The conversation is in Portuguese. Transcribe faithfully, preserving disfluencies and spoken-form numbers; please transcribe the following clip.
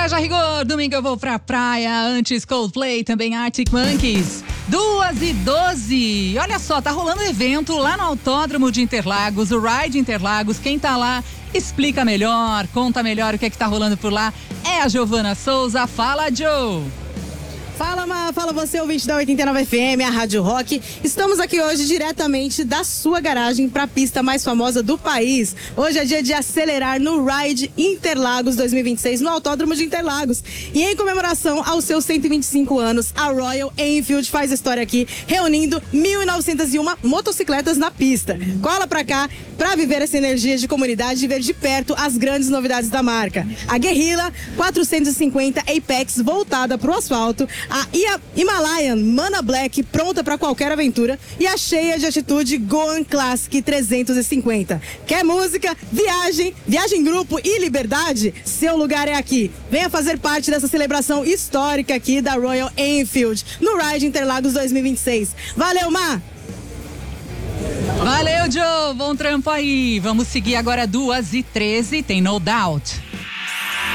Traja rigor, domingo eu vou pra praia, antes Coldplay, também Arctic Monkeys. Duas e doze. Olha só, tá rolando evento lá no Autódromo de Interlagos, o Ride Interlagos. Quem tá lá explica melhor, conta melhor o que é que tá rolando por lá. É a Giovana Souza. Fala, Joe. Fala, Ma, fala você, ouvinte da oitenta e nove F M, a Rádio Rock. Estamos aqui hoje diretamente da sua garagem para a pista mais famosa do país. Hoje é dia de acelerar no Ride Interlagos dois mil e vinte e seis, no Autódromo de Interlagos. E em comemoração aos seus cento e vinte e cinco anos, a Royal Enfield faz história aqui, reunindo mil novecentas e uma motocicletas na pista. Cola pra cá para viver essa energia de comunidade e ver de perto as grandes novidades da marca. A Guerrilla quatrocentos e cinquenta Apex voltada para o asfalto, a Himalayan Mana Black pronta para qualquer aventura e a cheia de atitude Goan Classic trezentos e cinquenta. Quer música, viagem, viagem em grupo e liberdade? Seu lugar é aqui. Venha fazer parte dessa celebração histórica aqui da Royal Enfield no Ride Interlagos dois mil e vinte e seis. Valeu, Ma! Valeu, Joe. Bom trampo aí. Vamos seguir agora duas e treze. Tem No Doubt.